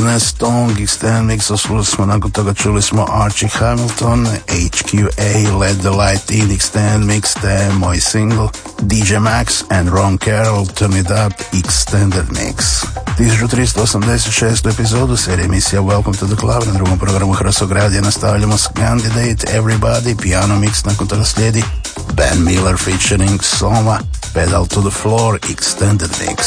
Stone Extended Mix, nakon toga čuli smo Archie Hamilton, HQA, Let the Light In Extended Mix, te moj single DJ Max and Ron Carroll, Turn It Up Extended Mix. 1386. epizodu serije emisija Welcome to the Club na drugom programu Hrvatskog radija nastavljamo s Candidate, Everybody, piano mix, nakon toga slijedi Ben Miller featuring Soma, Pedal to the Floor Extended Mix.